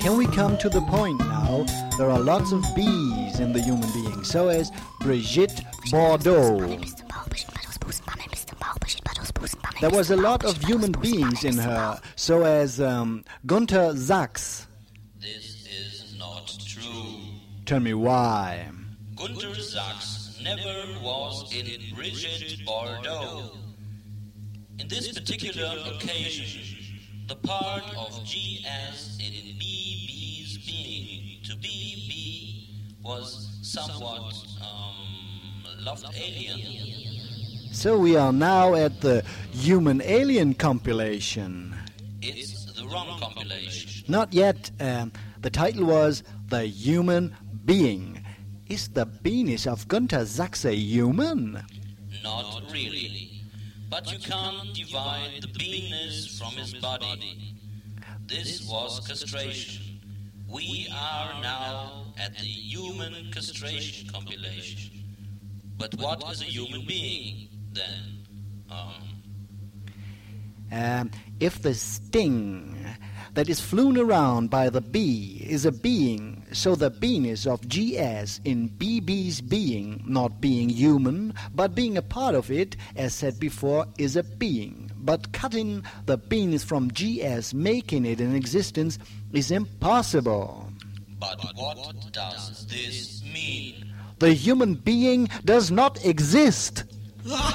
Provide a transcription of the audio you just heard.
Can we come to the point now? There are lots of B's in the human being. So as Brigitte Bardot. There was a lot of human beings in her. So as Gunter Sachs. This is not true. Tell me why. Gunter Sachs never was in Brigitte Bardot. In this particular occasion, the part of GS in BB's being to BB was somewhat loved alien. So we are now at the human alien compilation. It's the wrong compilation. Not yet. The title was The Human Being. Is the penis of Gunter Sachs a human? Not really. But you can't divide the penis from his body. This was castration. We are now at the human castration compilation. But what is a human being, then? If the sting that is flown around by the bee is a being, so the penis of GS in BB's being, not being human, but being a part of it, as said before, is a being. But cutting the penis from GS, making it in existence, is impossible. But what does this mean? The human being does not exist.